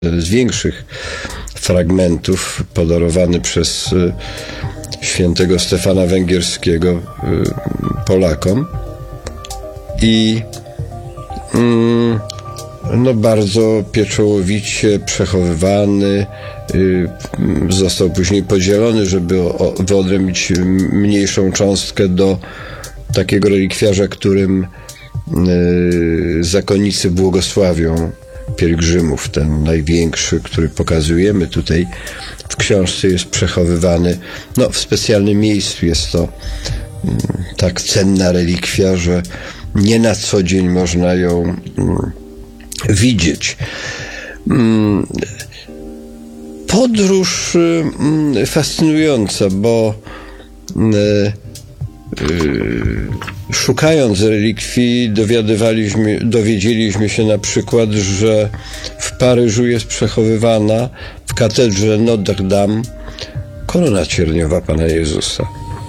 z większych fragmentów podarowany przez świętego Stefana Węgierskiego Polakom i bardzo pieczołowicie przechowywany. Został później podzielony, żeby wyodrębnić mniejszą cząstkę do takiego relikwiarza, którym zakonnicy błogosławią pielgrzymów. Ten największy, który pokazujemy tutaj w książce, jest przechowywany w specjalnym miejscu. Jest to tak cenna relikwia, że nie na co dzień można ją widzieć. Podróż fascynująca, bo szukając relikwii dowiedzieliśmy się na przykład, że w Paryżu jest przechowywana w katedrze Notre Dame korona cierniowa Pana Jezusa.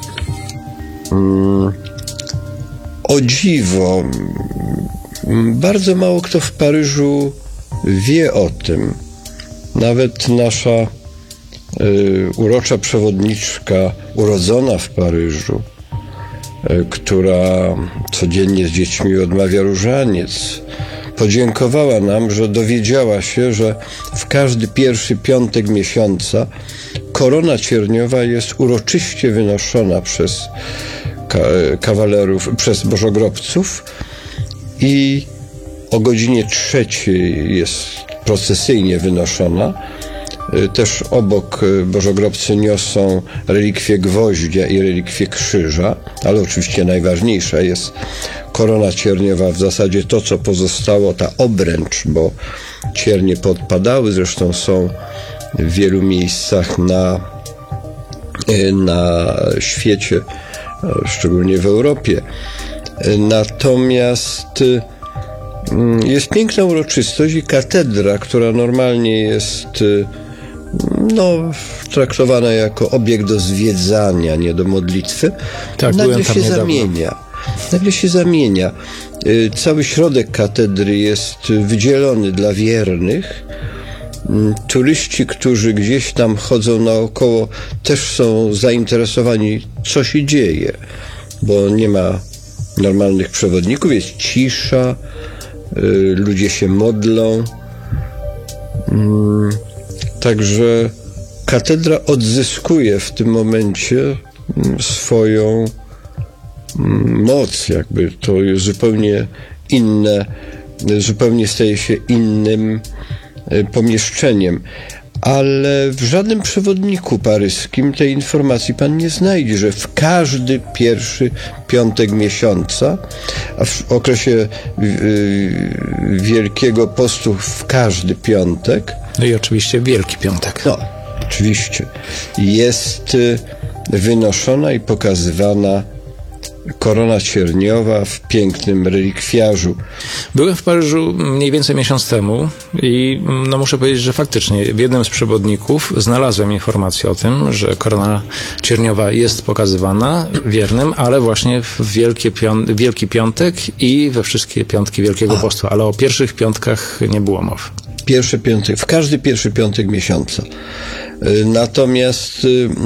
O dziwo, bardzo mało kto w Paryżu wie o tym. Nawet nasza urocza przewodniczka urodzona w Paryżu, która codziennie z dziećmi odmawia różaniec, podziękowała nam, że dowiedziała się, że w każdy pierwszy piątek miesiąca korona cierniowa jest uroczyście wynoszona przez kawalerów, przez bożogrobców i o godzinie 3 jest procesyjnie wynoszona. Też obok bożogrobcy niosą relikwie gwoździa i relikwie krzyża, ale oczywiście najważniejsza jest korona cierniowa, w zasadzie to, co pozostało, ta obręcz, bo ciernie podpadały, zresztą są w wielu miejscach na świecie, szczególnie w Europie. Natomiast jest piękna uroczystość i katedra, która normalnie jest traktowana jako obiekt do zwiedzania, nie do modlitwy, nagle się zamienia. Cały środek katedry jest wydzielony dla wiernych. Turyści, którzy gdzieś tam chodzą naokoło, też są zainteresowani, co się dzieje, bo nie ma normalnych przewodników, jest cisza, ludzie się modlą. Także katedra odzyskuje w tym momencie swoją moc, jakby to jest zupełnie inne, zupełnie staje się innym pomieszczeniem. Ale w żadnym przewodniku paryskim tej informacji pan nie znajdzie, że w każdy pierwszy piątek miesiąca, a w okresie Wielkiego Postu w każdy piątek. No i oczywiście Wielki Piątek. Oczywiście. Jest wynoszona i pokazywana korona cierniowa w pięknym relikwiarzu. Byłem w Paryżu mniej więcej miesiąc temu i muszę powiedzieć, że faktycznie w jednym z przewodników znalazłem informację o tym, że korona cierniowa jest pokazywana wiernym, ale właśnie w Wielki Piątek i we wszystkie piątki Wielkiego Postu, ale o pierwszych piątkach nie było mowy. W każdy pierwszy piątek miesiąca. Natomiast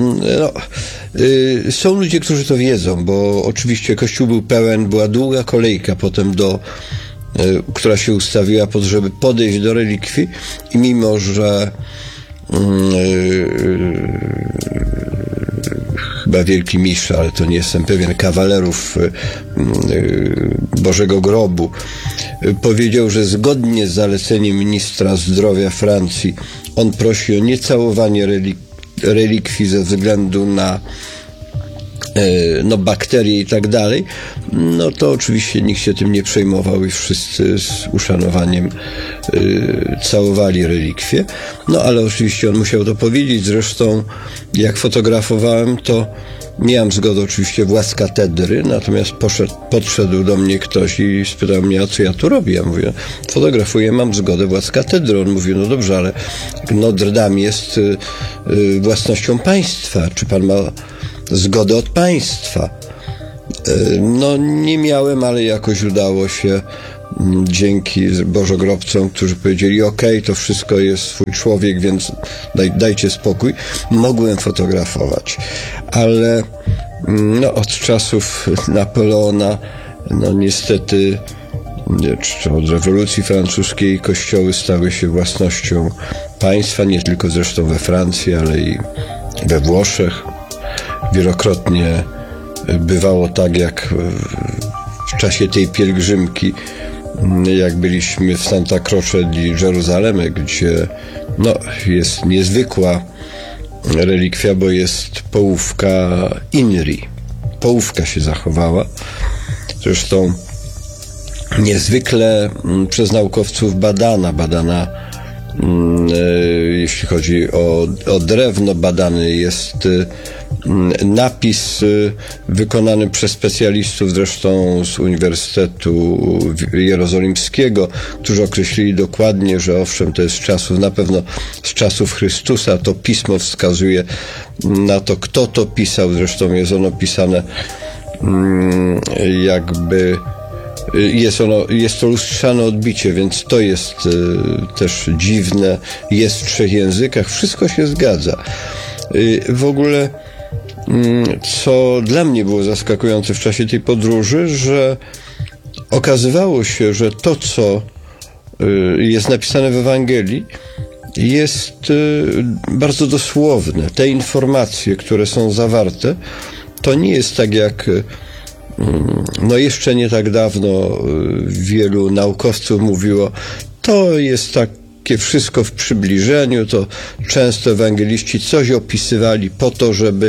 są ludzie, którzy to wiedzą, bo oczywiście kościół był pełen, była długa kolejka potem która się ustawiła żeby podejść do relikwii i mimo, że chyba wielki mistrz, ale to nie jestem pewien, kawalerów Bożego Grobu powiedział, że zgodnie z zaleceniem ministra zdrowia Francji on prosi o niecałowanie relikwii ze względu na bakterie i tak dalej, to oczywiście nikt się tym nie przejmował i wszyscy z uszanowaniem całowali relikwie. Ale oczywiście on musiał to powiedzieć. Zresztą jak fotografowałem, to miałem zgodę oczywiście władz katedry, natomiast podszedł do mnie ktoś i spytał mnie, a co ja tu robię? Ja mówię, fotografuję, mam zgodę władz katedry. On mówi, no dobrze, ale Notre Dame jest własnością państwa. Czy pan ma zgodę od państwa? Nie miałem, ale jakoś udało się dzięki bożogrobcom, którzy powiedzieli: okej, to wszystko jest swój człowiek, więc dajcie spokój, mogłem fotografować. Ale od czasów Napoleona, niestety, czy od rewolucji francuskiej, kościoły stały się własnością państwa, nie tylko zresztą we Francji, ale i we Włoszech. Wielokrotnie bywało tak, jak w czasie tej pielgrzymki, jak byliśmy w Santa Croce di Gerusalemme, gdzie jest niezwykła relikwia, bo jest połówka Inri. Połówka się zachowała. Zresztą niezwykle przez naukowców badana, jeśli chodzi o drewno, badany jest napis wykonany przez specjalistów, zresztą z Uniwersytetu Jerozolimskiego, którzy określili dokładnie, że owszem, to jest z czasów, na pewno z czasów Chrystusa. To pismo wskazuje na to, kto to pisał. Zresztą jest ono pisane jakby... Jest to lustrzane odbicie, więc to jest też dziwne. Jest w 3 językach, wszystko się zgadza. W ogóle, co dla mnie było zaskakujące w czasie tej podróży, że okazywało się, że to, co jest napisane w Ewangelii, jest bardzo dosłowne. Te informacje, które są zawarte, to nie jest tak jak... jeszcze nie tak dawno wielu naukowców mówiło, to jest takie wszystko w przybliżeniu, to często ewangeliści coś opisywali po to, żeby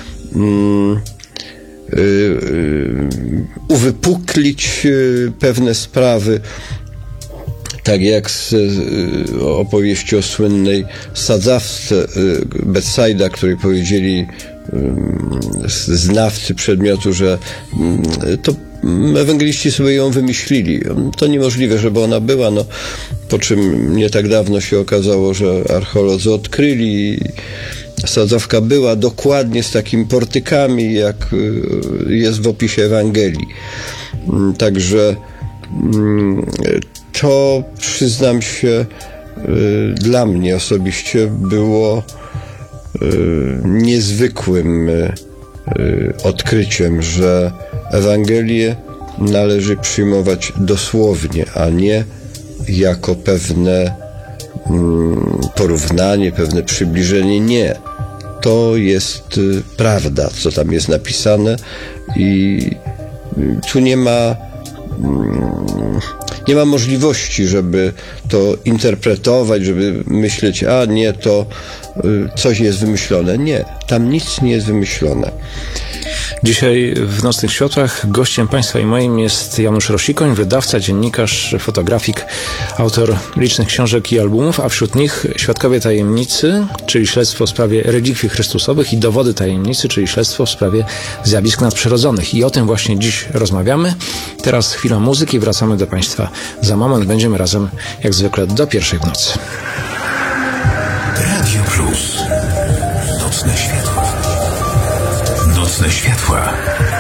uwypuklić pewne sprawy. Tak jak z opowieści o słynnej sadzawce Betsaida, której powiedzieli znawcy przedmiotu, że to ewangeliści sobie ją wymyślili. To niemożliwe, żeby ona była, po czym nie tak dawno się okazało, że archeolodzy odkryli, sadzawka była dokładnie z takimi portykami, jak jest w opisie Ewangelii. Także to, przyznam się, dla mnie osobiście było niezwykłym odkryciem, że Ewangelię należy przyjmować dosłownie, a nie jako pewne porównanie, pewne przybliżenie. Nie. To jest prawda, co tam jest napisane, i tu nie ma możliwości, żeby to interpretować, żeby myśleć, a nie, to coś jest wymyślone. Nie, tam nic nie jest wymyślone. Dzisiaj w Nocnych Światłach gościem Państwa i moim jest Janusz Rosikoń, wydawca, dziennikarz, fotografik, autor licznych książek i albumów, a wśród nich Świadkowie Tajemnicy, czyli śledztwo w sprawie relikwii chrystusowych, i Dowody Tajemnicy, czyli śledztwo w sprawie zjawisk nadprzyrodzonych. I o tym właśnie dziś rozmawiamy. Teraz chwila muzyki, wracamy do Państwa za moment. Będziemy razem jak zwykle do 1:00 w nocy. Radio Plus. Nocne Światła. Nocne Światła.